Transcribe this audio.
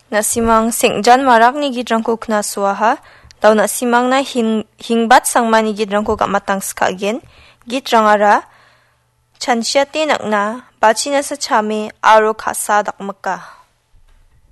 Nasimang sengjan marak ni gidrangko knasuaha, daw nasimang na hingbat sangmani gidrangko gamatang skagen, gidrangara, chansiate nakna, bachina sa chame aro kasa dakmaka.